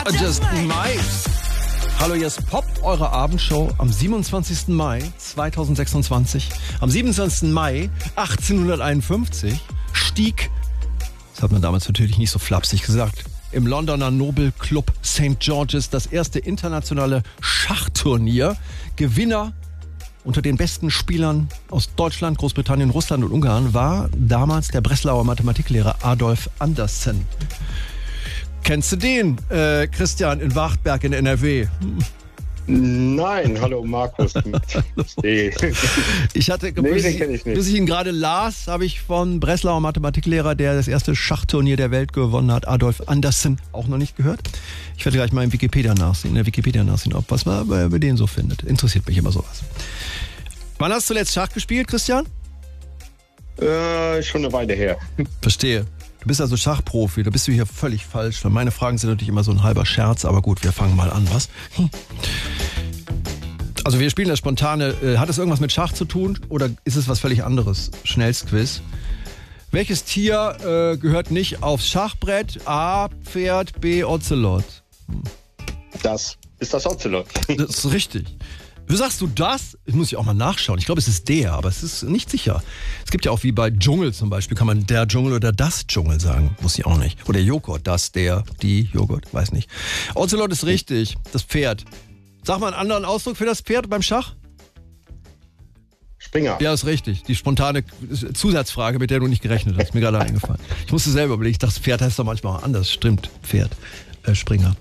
Just Mai. Hallo, hier ist Pop, eure Abendshow am 27. Mai 2026. Am 27. Mai 1851 stieg, das hat man damals natürlich nicht so flapsig gesagt, im Londoner Nobelclub St. George's das erste internationale Schachturnier. Gewinner unter den besten Spielern aus Deutschland, Großbritannien, Russland und Ungarn war damals der Breslauer Mathematiklehrer Adolf Andersen. Kennst du den, Christian, in Wachtberg in NRW? Nein, hallo Markus. Ich hatte, bis ich ihn gerade las, habe ich von Breslauer Mathematiklehrer, der das erste Schachturnier der Welt gewonnen hat, Adolf Andersen, auch noch nicht gehört. Ich werde gleich mal in der Wikipedia nachsehen, ob was man bei denen so findet. Interessiert mich immer sowas. Wann hast du zuletzt Schach gespielt, Christian? Schon eine Weile her. Verstehe. Du bist also Schachprofi, da bist du hier völlig falsch. Meine Fragen sind natürlich immer so ein halber Scherz, aber gut, wir fangen mal an, was? Also wir spielen das spontane. Hat es irgendwas mit Schach zu tun oder ist es was völlig anderes? Schnellstquiz. Welches Tier gehört nicht aufs Schachbrett? A, Pferd, B, Ozelot. Das ist das Ozelot. Das ist richtig. Wie sagst du das? Ich muss ja auch mal nachschauen. Ich glaube, es ist der, aber es ist nicht sicher. Es gibt ja auch wie bei Dschungel zum Beispiel, kann man der Dschungel oder das Dschungel sagen. Muss ich auch nicht. Oder Joghurt, das, der, die, Joghurt, weiß nicht. Ozelot ist richtig, das Pferd. Sag mal einen anderen Ausdruck für das Pferd beim Schach. Springer. Ja, ist richtig. Die spontane Zusatzfrage, mit der du nicht gerechnet hast. Ist mir gerade eingefallen. Ich musste selber überlegen. Ich dachte, das Pferd heißt doch manchmal auch anders. Stimmt, Pferd. Springer.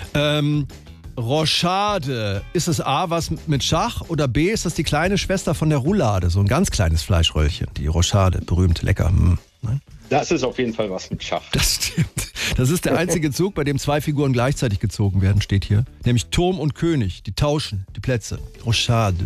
Rochade. Ist es A, was mit Schach oder B, ist das die kleine Schwester von der Roulade? So ein ganz kleines Fleischröllchen. Die Rochade. Berühmt, lecker. Nein? Das ist auf jeden Fall was mit Schach. Das stimmt. Das ist der einzige Zug, bei dem zwei Figuren gleichzeitig gezogen werden, steht hier. Nämlich Turm und König. Die tauschen die Plätze. Rochade.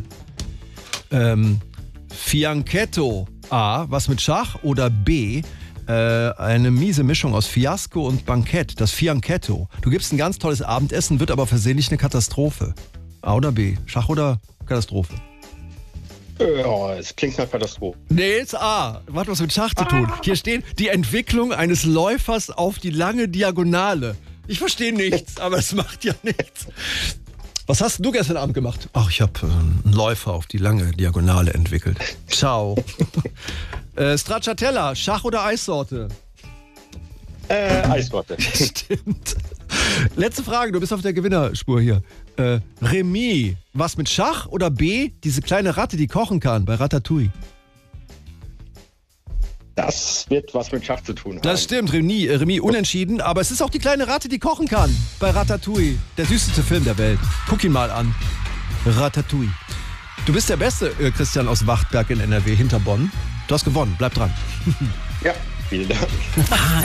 Fianchetto. A, was mit Schach oder B, eine miese Mischung aus Fiasko und Bankett. Das Fianchetto. Du gibst ein ganz tolles Abendessen, wird aber versehentlich eine Katastrophe. A oder B? Schach oder Katastrophe? Ja, es klingt nach Katastrophe. Nee, ist A. Hat was mit Schach zu tun. Hier steht die Entwicklung eines Läufers auf die lange Diagonale. Ich verstehe nichts, aber es macht ja nichts. Was hast du gestern Abend gemacht? Ach, ich habe einen Läufer auf die lange Diagonale entwickelt. Ciao. Stracciatella, Schach oder Eissorte? Eissorte. Stimmt. Letzte Frage, du bist auf der Gewinnerspur hier. Remis, was mit Schach oder B, diese kleine Ratte, die kochen kann bei Ratatouille? Das wird was mit Schach zu tun haben. Das stimmt, Remis unentschieden, aber es ist auch die kleine Ratte, die kochen kann bei Ratatouille. Der süßeste Film der Welt. Guck ihn mal an. Ratatouille. Du bist der Beste, Christian, aus Wachtberg in NRW, hinter Bonn. Du hast gewonnen, bleib dran. Ja, vielen Dank.